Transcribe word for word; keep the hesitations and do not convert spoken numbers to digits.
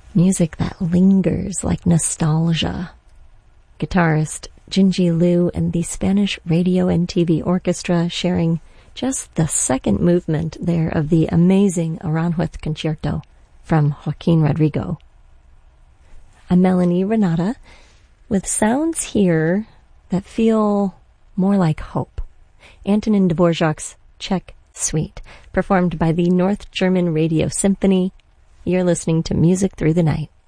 Music that lingers like nostalgia. Guitarist Jinji Liu and the Spanish Radio and T V Orchestra sharing just the second movement there of the amazing Aranjuez Concerto from Joaquin Rodrigo. I'm Melanie Renata with sounds here that feel more like hope. Antonin Dvorak's Czech Suite, performed by the North German Radio Symphony. You're listening to Music Through the Night.